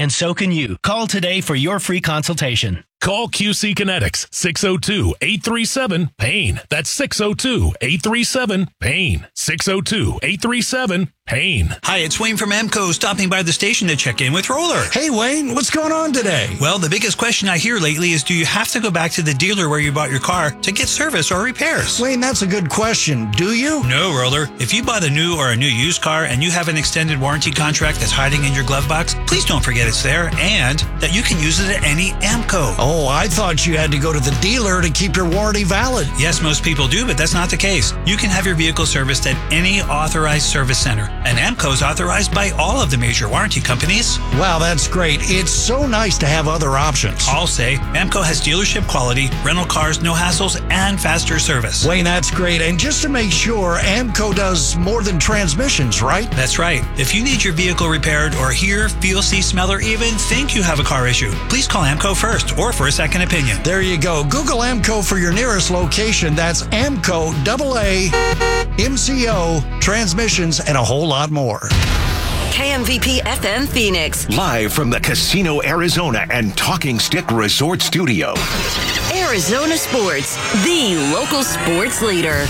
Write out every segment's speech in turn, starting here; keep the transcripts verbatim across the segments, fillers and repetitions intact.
and so can you. Call today for your free consultation. Call Q C Kinetics, six oh two, eight three seven, PAIN. That's six oh two, eight three seven, PAIN. six oh two, eight three seven, PAIN. Hi, it's Wayne from AMCO stopping by the station to check in with Roller. Hey, Wayne, what's going on today? Well, the biggest question I hear lately is, do you have to go back to the dealer where you bought your car to get service or repairs? Wayne, that's a good question. Do you? No, Roller. If you bought a new or a new used car and you have an extended warranty contract that's hiding in your glove box, please don't forget it's there and that you can use it at any AMCO. Oh, I thought you had to go to the dealer to keep your warranty valid. Yes, most people do, but that's not the case. You can have your vehicle serviced at any authorized service center, and AMCO is authorized by all of the major warranty companies. Wow, that's great. It's so nice to have other options. I'll say AMCO has dealership quality, rental cars, no hassles, and faster service. Wayne, that's great. And just to make sure, AMCO does more than transmissions, right? That's right. If you need your vehicle repaired or hear, feel, see, smell, or even think you have a car issue, please call AMCO first or for a second opinion. There you go. Google AMCO for your nearest location. That's AMCO, double A, M C O, transmissions, and a whole lot more. K M V P F M Phoenix. Live from the Casino Arizona and Talking Stick Resort Studio. Arizona Sports, the local sports leader.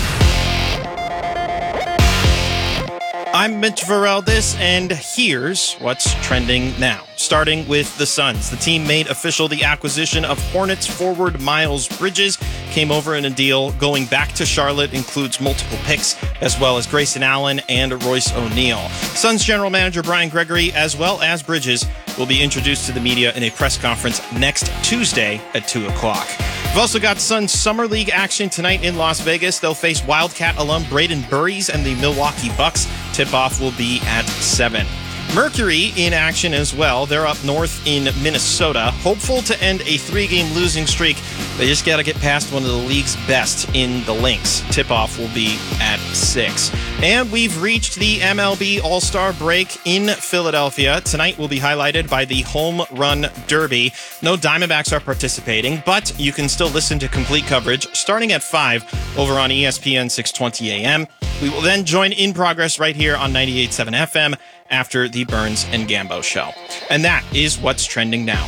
I'm Mitch Vareldes, and here's what's trending now. Starting with the Suns. The team made official the acquisition of Hornets forward Miles Bridges. Came over in a deal going back to Charlotte, includes multiple picks, as well as Grayson Allen and Royce O'Neal. Suns general manager Brian Gregory, as well as Bridges, will be introduced to the media in a press conference next Tuesday at two o'clock. We've also got Suns Summer League action tonight in Las Vegas. They'll face Wildcat alum Braden Burries and the Milwaukee Bucks. Tip-off will be at seven. Mercury in action as well. They're up north in Minnesota, hopeful to end a three-game losing streak. They just got to get past one of the league's best in the Lynx. Tip-off will be at six. And we've reached the M L B All-Star break in Philadelphia. Tonight will be highlighted by the Home Run Derby. No Diamondbacks are participating, but you can still listen to complete coverage starting at five over on E S P N six twenty A M. We will then join In Progress right here on ninety-eight point seven F M after the Burns and Gambo show. And that is what's trending now.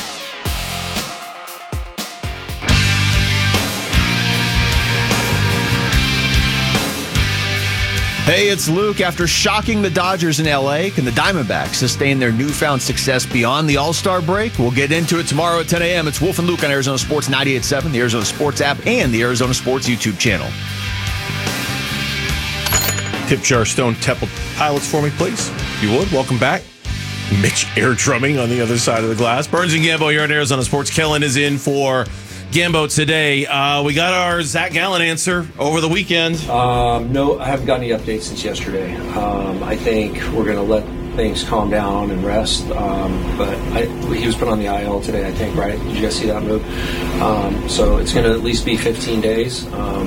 Hey, it's Luke. After shocking the Dodgers in L A, can the Diamondbacks sustain their newfound success beyond the All-Star break? We'll get into it tomorrow at ten A M. It's Wolf and Luke on Arizona Sports ninety-eight point seven, the Arizona Sports app, and the Arizona Sports YouTube channel. Tip jar stone temple pilots for me, please. If you would, welcome back. Mitch air drumming on the other side of the glass. Burns and Gambo here on Arizona Sports. Kellen is in for Gambo today. Uh, we got our Zach Gallen answer over the weekend. Um, no, I haven't gotten any updates since yesterday. Um, I think we're going to let things calm down and rest. Um, but I, he was put on the I L today, I think, right? Did you guys see that move? Um, so it's going to at least be fifteen days. Um,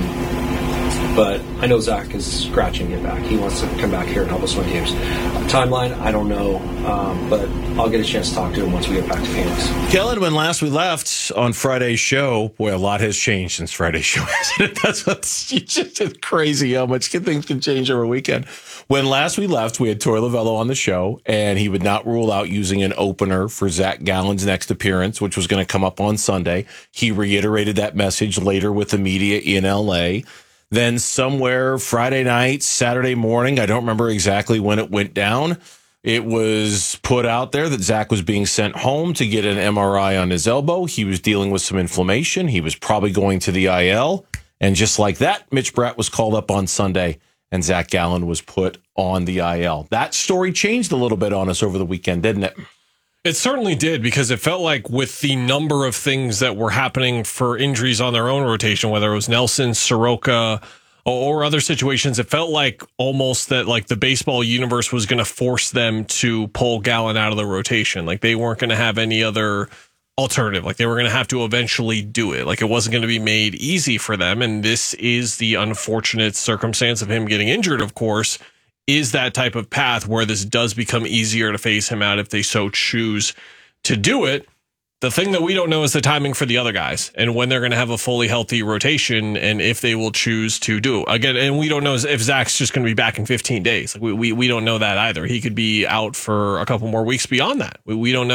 But I know Zach is scratching to get back. He wants to come back here and help us win games. Timeline, I don't know, um, but I'll get a chance to talk to him once we get back to Phoenix. Kellen, when last we left on Friday's show, boy, a lot has changed since Friday's show, hasn't it? That's what's just crazy how much things can change over a weekend. When last we left, we had Torey Lovello on the show, and he would not rule out using an opener for Zach Gallen's next appearance, which was going to come up on Sunday. He reiterated that message later with the media in L A. Then somewhere Friday night, Saturday morning, I don't remember exactly when it went down, it was put out there that Zach was being sent home to get an M R I on his elbow. He was dealing with some inflammation. He was probably going to the I L. And just like that, Mitch Bratt was called up on Sunday, and Zach Gallen was put on the I L. That story changed a little bit on us over the weekend, didn't it? It certainly did, because it felt like with the number of things that were happening for injuries on their own rotation, whether it was Nelson, Soroka, or other situations, it felt like almost that like the baseball universe was going to force them to pull Gallen out of the rotation. Like they weren't going to have any other alternative. Like they were going to have to eventually do it. Like it wasn't going to be made easy for them. And this is the unfortunate circumstance of him getting injured, of course, is that type of path where this does become easier to phase him out if they so choose to do it. The thing that we don't know is the timing for the other guys and when they're going to have a fully healthy rotation and if they will choose to do it. Again, and we don't know if Zach's just going to be back in fifteen days. Like we, we, we don't know that either. He could be out for a couple more weeks beyond that. We, we don't know.